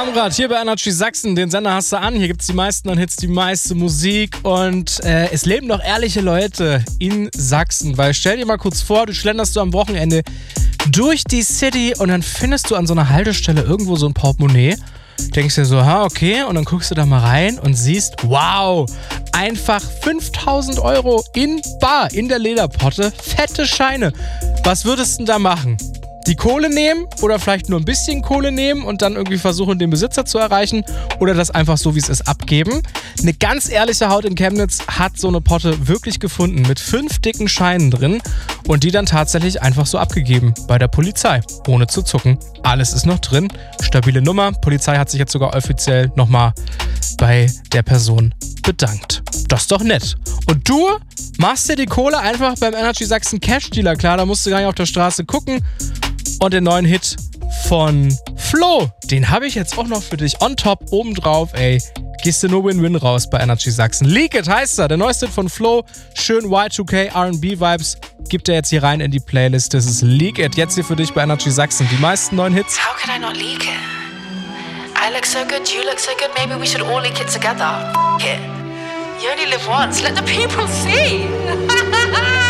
Konrad, hier bei Energy Sachsen, den Sender hast du an. Hier gibt's die meisten neuen Hits, die meiste Musik und es leben noch ehrliche Leute in Sachsen. Weil stell dir mal kurz vor, du schlenderst du am Wochenende durch die City und dann findest du an so einer Haltestelle irgendwo so ein Portemonnaie. Denkst dir so, okay, und dann guckst du da mal rein und siehst, wow, einfach 5.000 Euro in bar, in der Lederpotte, fette Scheine. Was würdest du denn da machen? Die Kohle nehmen oder vielleicht nur ein bisschen Kohle nehmen und dann irgendwie versuchen, den Besitzer zu erreichen oder das einfach so, wie es ist, abgeben? Eine ganz ehrliche Haut in Chemnitz hat so eine Potte wirklich gefunden mit 5 dicken Scheinen drin und die dann tatsächlich einfach so abgegeben bei der Polizei, ohne zu zucken. Alles ist noch drin, stabile Nummer. Polizei hat sich jetzt sogar offiziell nochmal bei der Person bedankt. Das ist doch nett. Und du machst dir die Kohle einfach beim Energy Sachsen Cash Dealer klar, da musst du gar nicht auf der Straße gucken. Und den neuen Hit von Flo, den habe ich jetzt auch noch für dich on top, obendrauf, ey. Gehst du nur Win-Win raus bei Energy Sachsen. Leak It heißt er, der neueste Hit von Flo. Schön Y2K R&B-Vibes. Gibt er jetzt hier rein in die Playlist. Das ist Leak It, jetzt hier für dich bei Energy Sachsen. Die meisten neuen Hits. How could I not leak it? I look so good, you look so good, maybe we should all leak it together. F it. You only live once, let the people see.